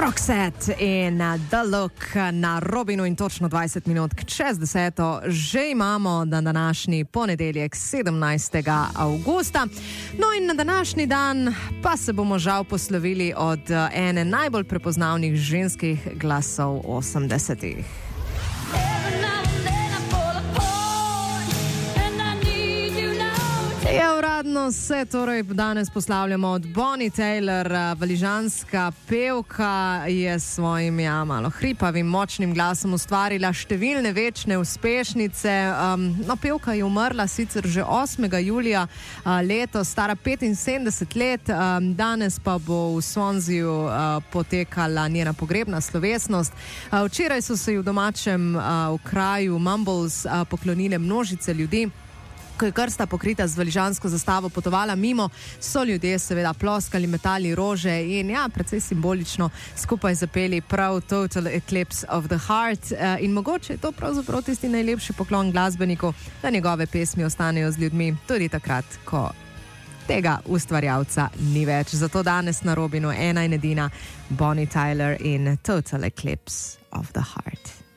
Roxette in The Look na Robinu in točno 20 minut čez 10. Že imamo na današnji ponedeljek 17. avgusta. No in na današnji dan pa se bomo žal poslovili od ene najbolj prepoznavnih ženskih glasov 80-ih. Uradno se torej danes poslavljamo od Bonnie Tyler, valižanska pevka je s svojim malo hripavim, močnim glasom ustvarila številne večne uspešnice. Pevka je umrla sicer že 8. julija letos, stara 75 let, danes pa bo v Swanseaju potekala njena pogrebna slovesnost. Včeraj so se v domačem kraju Mumbles poklonile množice ljudi. Ko je krsta pokrita z valižansko zastavo potovala mimo, so ljudje seveda ploskali, metali rože in precej simbolično skupaj zapeli prav Total Eclipse of the Heart. In mogoče je to pravzaprav tisti najlepši poklon glasbeniku, da njegove pesmi ostanejo z ljudmi tudi takrat, ko tega ustvarjalca ni več. Zato danes na Robinu ena in edina Bonnie Tyler in Total Eclipse of the Heart.